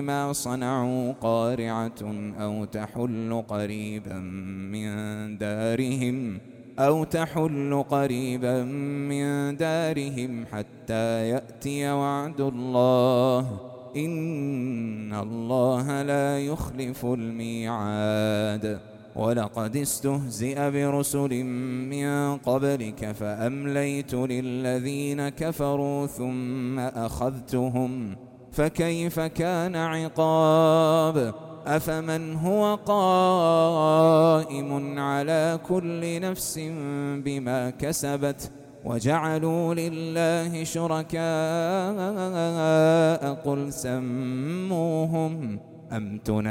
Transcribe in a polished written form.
ما صنعوا قارعة أو تحل قريبا من دارهم حتى يأتي وعد الله إن الله لا يخلف الميعاد. ولقد استهزئ برسل من قبلك فأمليت للذين كفروا ثم أخذتهم فكيف كان عقاب. أفمن هو قائم على كل نفس بما كسبت وجعلوا لله شركاء قل سموهم أم